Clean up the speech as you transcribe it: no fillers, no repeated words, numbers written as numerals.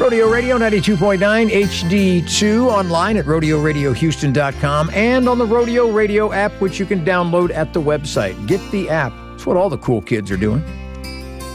Rodeo Radio 92.9 HD2 online at rodeoradiohouston.com and on the Rodeo Radio app, which you can download at the website. Get the app. It's what all the cool kids are doing.